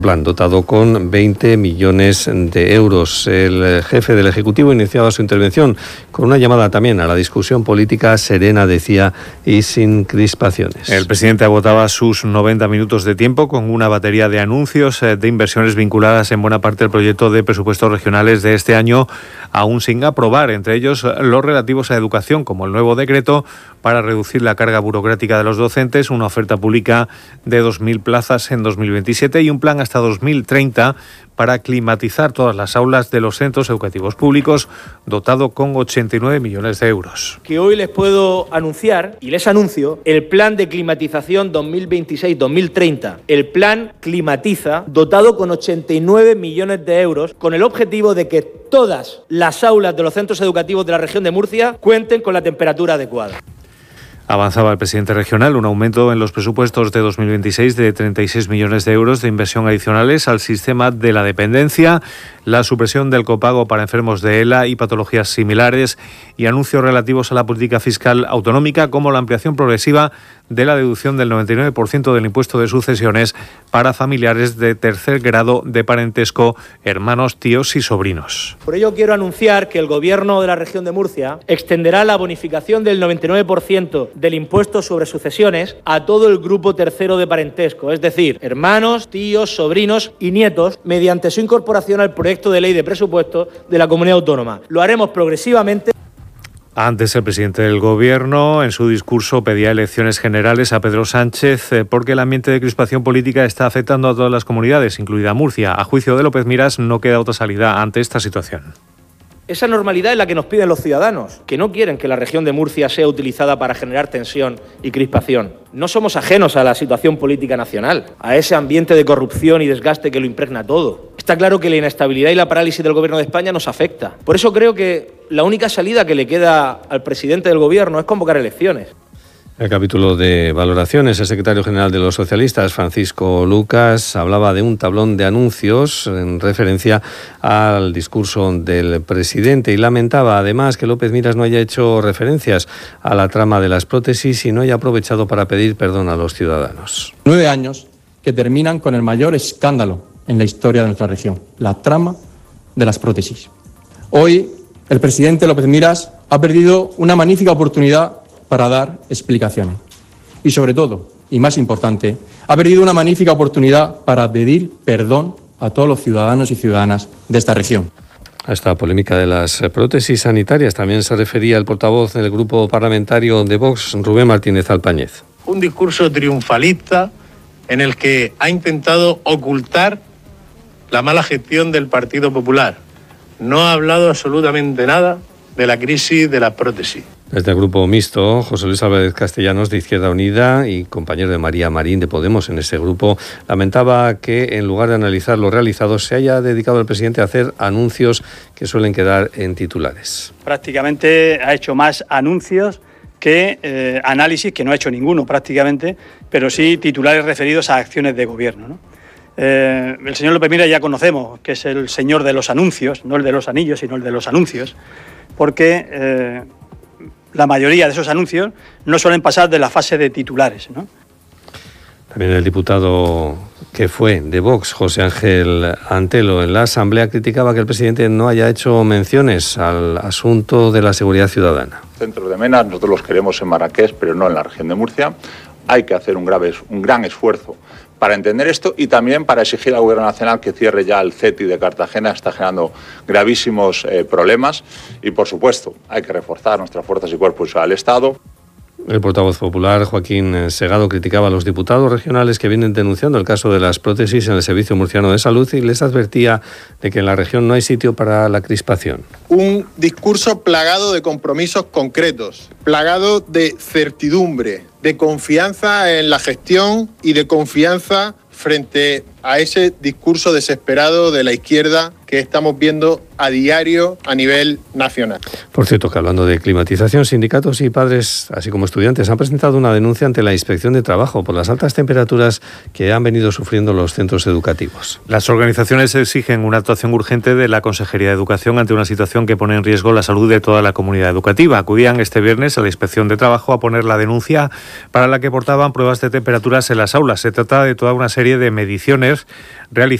Plan dotado con 20 millones de euros. El jefe del Ejecutivo iniciaba su intervención con una llamada también a la discusión política serena, decía, y sin crispaciones. El presidente agotaba sus 90 minutos de tiempo con una batería de anuncios de inversiones vinculadas en buena parte al proyecto de presupuestos regionales de este año, aún sin aprobar, entre ellos los relativos a educación, como el nuevo decreto para reducir la carga burocrática de los docentes, una oferta pública de 2.000 plazas en 2027 y un plan hasta 2030 para climatizar todas las aulas de los centros educativos públicos, dotado con 89 millones de euros. Que hoy les puedo anunciar, y les anuncio, el plan de climatización 2026-2030. El plan Climatiza, dotado con 89 millones de euros, con el objetivo de que todas las aulas de los centros educativos de la región de Murcia cuenten con la temperatura adecuada. Avanzaba el presidente regional un aumento en los presupuestos de 2026 de 36 millones de euros de inversión adicionales al sistema de la dependencia, la supresión del copago para enfermos de ELA y patologías similares y anuncios relativos a la política fiscal autonómica, como la ampliación progresiva de la deducción del 99% del impuesto de sucesiones para familiares de tercer grado de parentesco, hermanos, tíos y sobrinos. Por ello quiero anunciar que el Gobierno de la región de Murcia extenderá la bonificación del 99% del impuesto sobre sucesiones a todo el grupo tercero de parentesco, es decir, hermanos, tíos, sobrinos y nietos, mediante su incorporación al proyecto de ley de presupuestos de la comunidad autónoma. Lo haremos progresivamente. Antes, el presidente del Gobierno, en su discurso, pedía elecciones generales a Pedro Sánchez porque el ambiente de crispación política está afectando a todas las comunidades, incluida Murcia. A juicio de López Miras, no queda otra salida ante esta situación. Esa normalidad es la que nos piden los ciudadanos, que no quieren que la región de Murcia sea utilizada para generar tensión y crispación. No somos ajenos a la situación política nacional, a ese ambiente de corrupción y desgaste que lo impregna todo. Está claro que la inestabilidad y la parálisis del Gobierno de España nos afecta. Por eso creo que la única salida que le queda al presidente del Gobierno es convocar elecciones. En el capítulo de valoraciones, el secretario general de los socialistas, Francisco Lucas, hablaba de un tablón de anuncios en referencia al discurso del presidente y lamentaba además que López Miras no haya hecho referencias a la trama de las prótesis y no haya aprovechado para pedir perdón a los ciudadanos. 9 años que terminan con el mayor escándalo en la historia de nuestra región, la trama de las prótesis. Hoy, el presidente López Miras ha perdido una magnífica oportunidad para dar explicaciones. Y sobre todo, y más importante, ha perdido una magnífica oportunidad para pedir perdón a todos los ciudadanos y ciudadanas de esta región. A esta polémica de las prótesis sanitarias también se refería el portavoz del grupo parlamentario de Vox, Rubén Martínez Alpáñez. Un discurso triunfalista en el que ha intentado ocultar la mala gestión del Partido Popular. No ha hablado absolutamente nada de la crisis de las prótesis. Desde el grupo mixto, José Luis Álvarez Castellanos de Izquierda Unida y compañero de María Marín de Podemos en ese grupo, lamentaba que en lugar de analizar lo realizado se haya dedicado el presidente a hacer anuncios que suelen quedar en titulares. Prácticamente ha hecho más anuncios que análisis, que no ha hecho ninguno prácticamente, pero sí titulares referidos a acciones de gobierno, ¿no? El señor López Miras ya conocemos que es el señor de los anuncios, no el de los anillos, sino el de los anuncios, porque la mayoría de esos anuncios no suelen pasar de la fase de titulares, ¿no? También el diputado que fue de Vox, José Ángel Antelo, en la Asamblea criticaba que el presidente no haya hecho menciones al asunto de la seguridad ciudadana. Centros de MENA, nosotros los queremos en Marrakech, pero no en la región de Murcia. Hay que hacer un gran esfuerzo para entender esto y también para exigir al Gobierno Nacional que cierre ya el CETI de Cartagena. Está generando gravísimos problemas y, por supuesto, hay que reforzar nuestras fuerzas y cuerpos del Estado. El portavoz popular, Joaquín Segado, criticaba a los diputados regionales que vienen denunciando el caso de las prótesis en el Servicio Murciano de Salud y les advertía de que en la región no hay sitio para la crispación. Un discurso plagado de compromisos concretos, plagado de certidumbre, de confianza en la gestión y de confianza frente a ese discurso desesperado de la izquierda que estamos viendo a diario a nivel nacional. Por cierto, que hablando de climatización, sindicatos y padres, así como estudiantes, han presentado una denuncia ante la Inspección de Trabajo por las altas temperaturas que han venido sufriendo los centros educativos. Las organizaciones exigen una actuación urgente de la Consejería de Educación ante una situación que pone en riesgo la salud de toda la comunidad educativa. Acudían este viernes a la Inspección de Trabajo a poner la denuncia para la que portaban pruebas de temperaturas en las aulas. Se trata de toda una serie de mediciones realizó